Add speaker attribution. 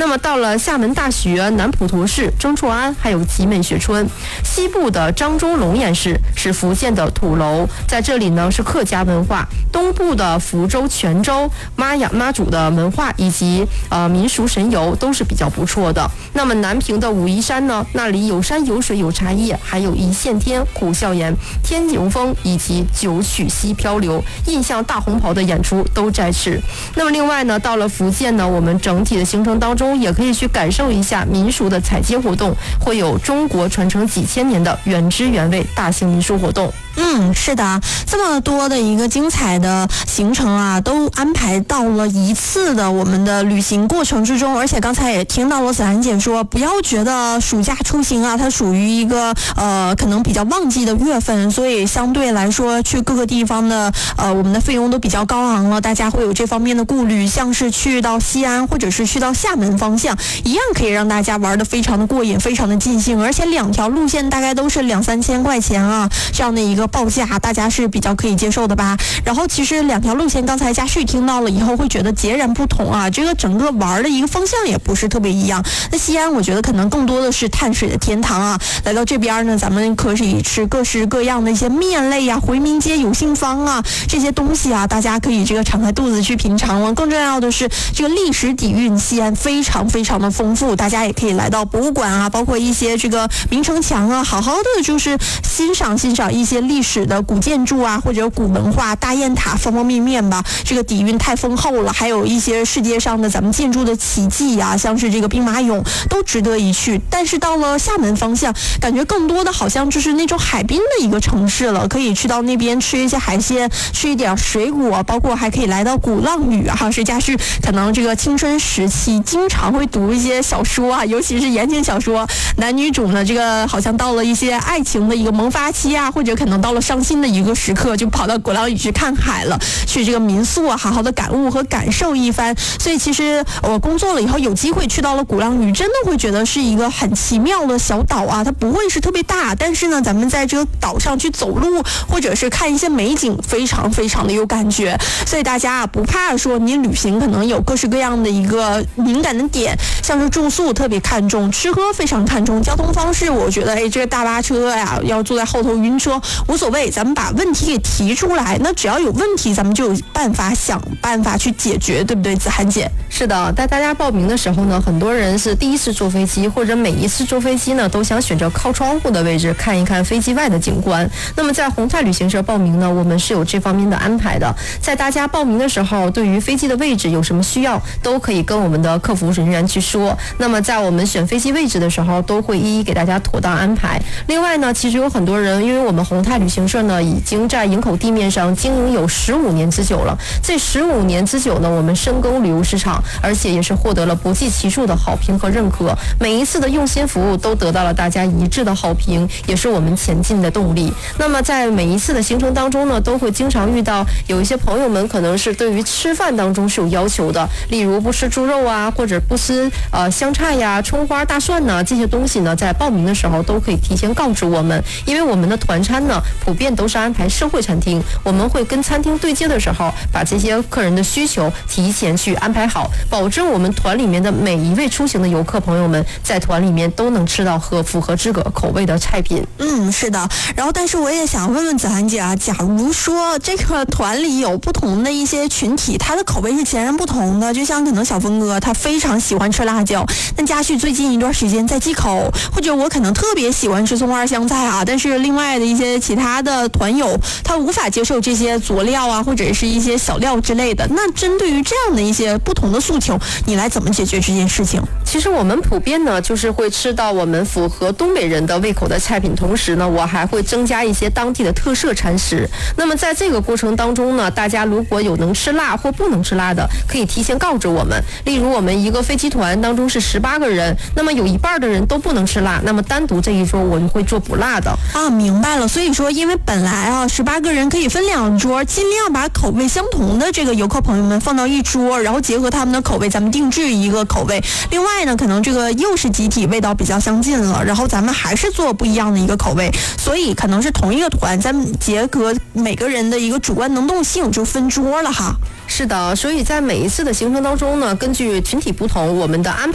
Speaker 1: 那么到了厦门大学、南普陀市、曾厝垵，还有集美学村。西部的漳州龙岩市是福建的土楼，在这里呢是客家文化。东部的福州、泉州、妈祖的文化以及民俗神游都是比较不错的。那么南平的武夷山呢，那里有山有水有茶叶，还有一线天、苦笑颜、天牛峰以及九曲溪漂流、印象大红袍的演出都在此。那么另外呢，到了福建呢，我们整体的行程当中也可以去感受一下民俗的采街活动，会有中国传承几千年的原汁原味大型民俗活动。
Speaker 2: 是的，这么多的一个精彩的行程啊，都安排到了一次的我们的旅行过程之中。而且刚才也听到了子涵姐说，不要觉得暑假出行啊，它属于一个可能比较旺季的月份，所以相对来说去各个地方的我们的费用都比较高昂了，大家会有这方面的顾虑。像是去到西安或者是去到厦门方向，一样可以让大家玩得非常的过瘾，非常的尽兴，而且两条路线大概都是2-3千块钱啊，这样的一个报价大家是比较可以接受的吧。然后其实两条路线刚才嘉旭听到了以后会觉得截然不同啊，这个整个玩的一个方向也不是特别一样。那西安我觉得可能更多的是碳水的天堂啊，来到这边呢，咱们可以吃各式各样的一些面类啊，回民街有信坊啊，这些东西啊，大家可以这个敞开肚子去品尝了。更重要的是这个历史底蕴，西安非常非常的丰富，大家也可以来到博物馆啊，包括一些这个明城墙啊，好好的就是欣赏一些历史的古建筑啊，或者古文化、大雁塔方方面面吧，这个底蕴太丰厚了。还有一些世界上的咱们建筑的奇迹啊，像是这个兵马俑都值得一去。但是到了厦门方向，感觉更多的好像就是那种海滨的一个城市了，可以去到那边吃一些海鲜，吃一点水果，包括还可以来到鼓浪屿啊。是嘉旭可能这个青春时期经常会读一些小说啊，尤其是言情小说，男女主呢这个好像到了一些爱情的一个萌发期啊，或者可能到了伤心的一个时刻，就跑到鼓浪屿去看海了，去这个民宿啊好好的感悟和感受一番。所以其实我工作了以后有机会去到了鼓浪屿，真的会觉得是一个很奇妙的小岛啊，它不会是特别大，但是呢咱们在这个岛上去走路或者是看一些美景，非常非常的有感觉。所以大家啊不怕说你旅行可能有各式各样的一个敏感的点，像是住宿特别看重，吃喝非常看重，交通方式我觉得这个大巴车呀要坐在后头晕车无所谓，咱们把问题给提出来，那只要有问题咱们就有办法想办法去解决，对不对子涵姐？
Speaker 1: 是的，在大家报名的时候呢，很多人是第一次坐飞机，或者每一次坐飞机呢都想选择靠窗户的位置看一看飞机外的景观。那么在宏泰旅行社报名呢，我们是有这方面的安排的。在大家报名的时候，对于飞机的位置有什么需要，都可以跟我们的客服人员去说。那么在我们选飞机位置的时候，都会一一给大家妥当安排。另外呢，其实有很多人，因为我们宏泰旅行社呢已经在营口地面上经营有15年之久了，这15年之久呢，我们深耕旅游市场，而且也是获得了不计其数的好评和认可。每一次的用心服务都得到了大家一致的好评，也是我们前进的动力。那么在每一次的行程当中呢，都会经常遇到有一些朋友们可能是对于吃饭当中是有要求的，例如不吃猪肉啊，或者不吃香菜呀、葱花、大蒜呐，这些东西呢，在报名的时候都可以提前告知我们，因为我们的团餐呢普遍都是安排社会餐厅，我们会跟餐厅对接的时候，把这些客人的需求提前去安排好，保证我们团里面的每一位出行的游客朋友们在团里面都能吃到符合自个口味的菜品。
Speaker 2: 是的。然后但是我也想问问子涵姐啊，假如说这个团里有不同的一些群体，他的口味是截然不同的，就像可能小峰哥他非常喜欢吃辣椒，但嘉旭最近一段时间在忌口，或者我可能特别喜欢吃葱花香菜啊，但是另外的一些其他的团友他无法接受这些佐料啊，或者是一些小料之类的。那针对于这样的一些不同的诉求，你来怎么解决这件事情？
Speaker 1: 其实我们普遍呢就是会吃到我们符合东北人的胃口的菜品，同时呢我还会增加一些当地的特色餐食。那么在这个过程当中呢，大家如果有能吃辣或不能吃辣的，可以提前告知我们。例如我们一个飞机团当中是18个人，那么有一半的人都不能吃辣，那么单独这一桌我就会做不辣的
Speaker 2: 啊。明白了。所以说因为本来啊18个人可以分2桌，尽量把口味相同的这个游客朋友们放到一桌，然后结合他们的口味咱们定制一个口味。另外呢可能这个又是集体味道比较相近了，然后咱们还是做不一样的一个口味，所以可能是同一个团咱们结合每个人的一个主观能动性就分桌了哈。
Speaker 1: 是的，所以在每一次的行程当中呢，根据群体不同，我们的安排